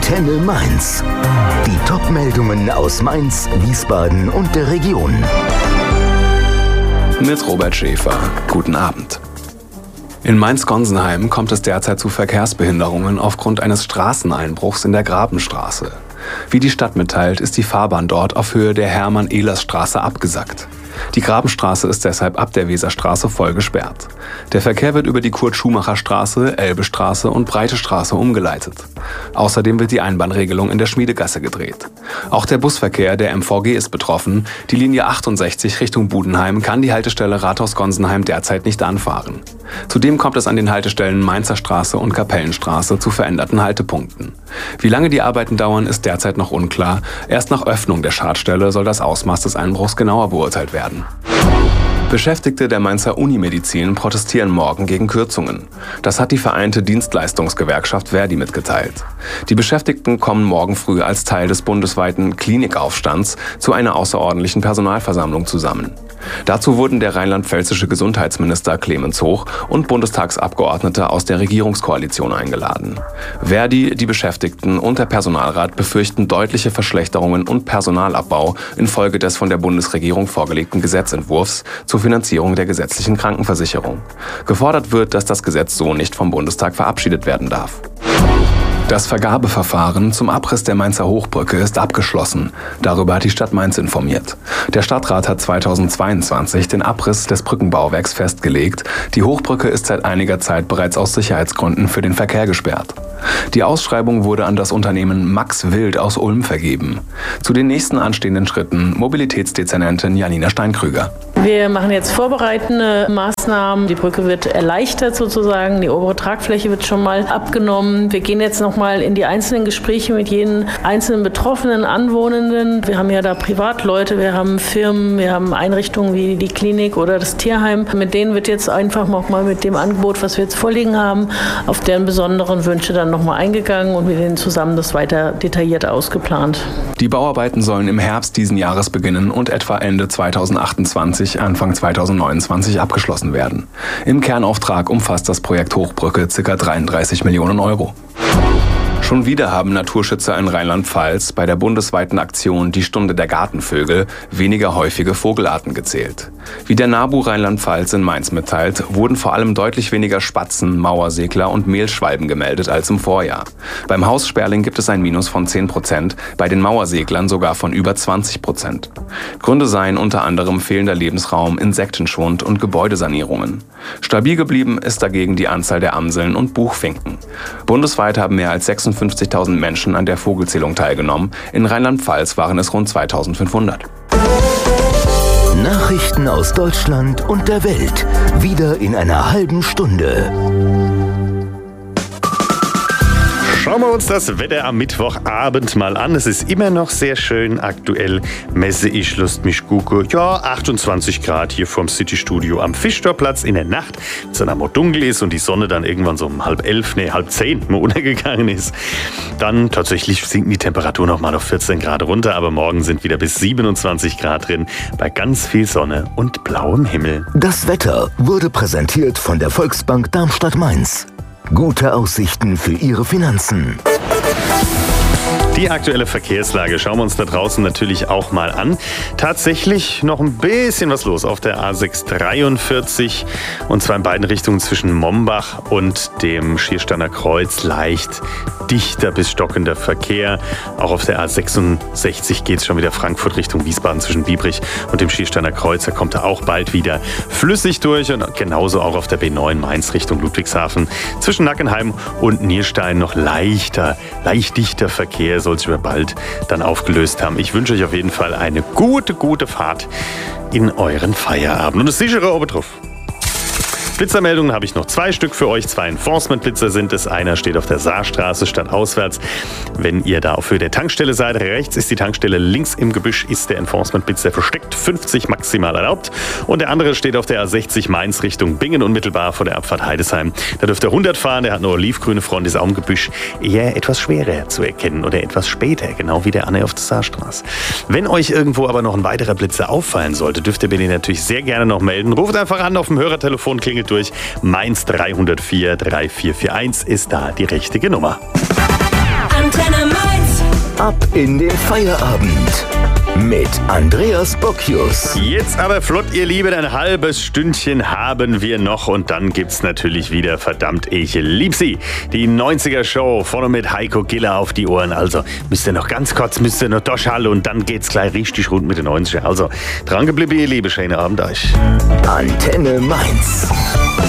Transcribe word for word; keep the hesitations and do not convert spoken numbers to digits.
Antenne Mainz. Die Top-Meldungen aus Mainz, Wiesbaden und der Region. Mit Robert Schäfer. Guten Abend. In Mainz-Gonsenheim kommt es derzeit zu Verkehrsbehinderungen aufgrund eines Straßeneinbruchs in der Grabenstraße. Wie die Stadt mitteilt, ist die Fahrbahn dort auf Höhe der Hermann-Ehlers-Straße abgesackt. Die Grabenstraße ist deshalb ab der Weserstraße voll gesperrt. Der Verkehr wird über die Kurt-Schumacher-Straße, Elbestraße und Breite Straße umgeleitet. Außerdem wird die Einbahnregelung in der Schmiedegasse gedreht. Auch der Busverkehr der M V G ist betroffen. Die Linie achtundsechzig Richtung Budenheim kann die Haltestelle Rathaus-Gonsenheim derzeit nicht anfahren. Zudem kommt es an den Haltestellen Mainzer Straße und Kapellenstraße zu veränderten Haltepunkten. Wie lange die Arbeiten dauern, ist derzeit noch unklar. Erst nach Öffnung der Schadstelle soll das Ausmaß des Einbruchs genauer beurteilt werden. Beschäftigte der Mainzer Unimedizin protestieren morgen gegen Kürzungen. Das hat die Vereinte Dienstleistungsgewerkschaft Verdi mitgeteilt. Die Beschäftigten kommen morgen früh als Teil des bundesweiten Klinikaufstands zu einer außerordentlichen Personalversammlung zusammen. Dazu wurden der rheinland-pfälzische Gesundheitsminister Clemens Hoch und Bundestagsabgeordnete aus der Regierungskoalition eingeladen. Verdi, die Beschäftigten und der Personalrat befürchten deutliche Verschlechterungen und Personalabbau infolge des von der Bundesregierung vorgelegten Gesetzentwurfs zur Finanzierung der gesetzlichen Krankenversicherung. Gefordert wird, dass das Gesetz so nicht vom Bundestag verabschiedet werden darf. Das Vergabeverfahren zum Abriss der Mainzer Hochbrücke ist abgeschlossen. Darüber hat die Stadt Mainz informiert. Der Stadtrat hat zweitausendzweiundzwanzig den Abriss des Brückenbauwerks festgelegt. Die Hochbrücke ist seit einiger Zeit bereits aus Sicherheitsgründen für den Verkehr gesperrt. Die Ausschreibung wurde an das Unternehmen Max Wild aus Ulm vergeben. Zu den nächsten anstehenden Schritten Mobilitätsdezernentin Janina Steinkrüger. Wir machen jetzt vorbereitende Maßnahmen. Die Brücke wird erleichtert sozusagen. Die obere Tragfläche wird schon mal abgenommen. Wir gehen jetzt noch mal in die einzelnen Gespräche mit jedem einzelnen betroffenen Anwohnenden. Wir haben ja da Privatleute, wir haben Firmen, wir haben Einrichtungen wie die Klinik oder das Tierheim. Mit denen wird jetzt einfach noch mal mit dem Angebot, was wir jetzt vorliegen haben, auf deren besonderen Wünsche dann noch mal eingegangen und mit denen zusammen das weiter detailliert ausgeplant. Die Bauarbeiten sollen im Herbst diesen Jahres beginnen und etwa Ende zweitausendachtundzwanzig, Anfang zweitausendneunundzwanzig abgeschlossen werden. Im Kernauftrag umfasst das Projekt Hochbrücke ca. dreiunddreißig Millionen Euro. Schon wieder haben Naturschützer in Rheinland-Pfalz bei der bundesweiten Aktion Die Stunde der Gartenvögel weniger häufige Vogelarten gezählt. Wie der NABU Rheinland-Pfalz in Mainz mitteilt, wurden vor allem deutlich weniger Spatzen, Mauersegler und Mehlschwalben gemeldet als im Vorjahr. Beim Haussperling gibt es ein Minus von zehn Prozent, bei den Mauerseglern sogar von über zwanzig Prozent. Gründe seien unter anderem fehlender Lebensraum, Insektenschwund und Gebäudesanierungen. Stabil geblieben ist dagegen die Anzahl der Amseln und Buchfinken. Bundesweit haben mehr als sechsundfünfzigtausend Menschen an der Vogelzählung teilgenommen. In Rheinland-Pfalz waren es rund zweitausendfünfhundert. Nachrichten aus Deutschland und der Welt. Wieder in einer halben Stunde. Schauen wir uns das Wetter am Mittwochabend mal an. Es ist immer noch sehr schön aktuell. Messe ich Lust mich gucke. Ja, achtundzwanzig Grad hier vom Citystudio am Fischtorplatz in der Nacht. Wenn es dann einmal dunkel ist und die Sonne dann irgendwann so um halb elf, nee, halb zehn mal untergegangen ist, dann tatsächlich sinkt die Temperatur noch mal auf vierzehn Grad runter. Aber morgen sind wieder bis siebenundzwanzig Grad drin bei ganz viel Sonne und blauem Himmel. Das Wetter wurde präsentiert von der Volksbank Darmstadt-Mainz. Gute Aussichten für Ihre Finanzen. Die aktuelle Verkehrslage schauen wir uns da draußen natürlich auch mal an. Tatsächlich noch ein bisschen was los auf der A sechs dreiundvierzig und zwar in beiden Richtungen zwischen Mombach und dem Schiersteiner Kreuz. Leicht dichter bis stockender Verkehr. Auch auf der A sechsundsechzig geht es schon wieder Frankfurt Richtung Wiesbaden zwischen Biebrich und dem Schiersteiner Kreuz. Da kommt er auch bald wieder flüssig durch und genauso auch auf der B neun Mainz Richtung Ludwigshafen. Zwischen Nackenheim und Nierstein noch leichter, leicht dichter Verkehr. Soll sich aber bald dann aufgelöst haben. Ich wünsche euch auf jeden Fall eine gute, gute Fahrt in euren Feierabend. Und das sichere Obertruff. Blitzermeldungen habe ich noch zwei Stück für euch. Zwei Enforcement-Blitzer sind es. Einer steht auf der Saarstraße stadtauswärts. Wenn ihr da auf Höhe der Tankstelle seid, rechts ist die Tankstelle, links im Gebüsch ist der Enforcement-Blitzer versteckt. fünfzig maximal erlaubt. Und der andere steht auf der A sechzig Mainz Richtung Bingen, unmittelbar vor der Abfahrt Heidesheim. Da dürft ihr hundert fahren. Der hat eine olivgrüne Front, ist auch im Gebüsch eher etwas schwerer zu erkennen oder etwas später, genau wie der Anne auf der Saarstraße. Wenn euch irgendwo aber noch ein weiterer Blitzer auffallen sollte, dürft ihr mir den natürlich sehr gerne noch melden. Ruft einfach an auf dem Hörertelefon, klingelt durch. Mainz drei null vier drei vier vier eins ist da die richtige Nummer. Antenne Mainz. Ab in den Feierabend mit Andreas Bocchius. Jetzt aber flott, ihr Lieben, ein halbes Stündchen haben wir noch und dann gibt's natürlich wieder verdammt ich lieb sie. Die neunziger Show von und mit Heiko Giller auf die Ohren. Also müsst ihr noch ganz kurz, müsst ihr noch durchhalten und dann geht's gleich richtig rund mit den neunziger. Also dran geblieben, ihr Liebe, schönen Abend euch. Antenne Mainz.